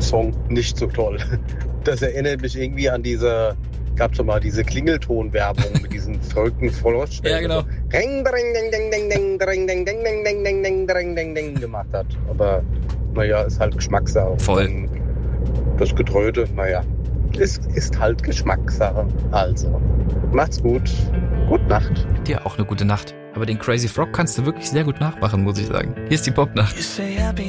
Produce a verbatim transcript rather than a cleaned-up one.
Song nicht so toll. Das erinnert mich irgendwie an diese, gab schon mal diese Klingelton-Werbung mit diesen verrückten Frosch, ja, genau. Ring, dring, ding, ding, ding, ding, ding, ding, ding, ding, ding, ding, ding, ding, ding, ding gemacht hat. Aber naja, ist halt Geschmackssache. Voll. Und das Getröte, naja, ist, ist halt Geschmackssache. Also, macht's gut. Gute Nacht. Dir auch eine gute Nacht. Aber den Crazy Frog kannst du wirklich sehr gut nachmachen, muss ich sagen. Hier ist die Popnacht.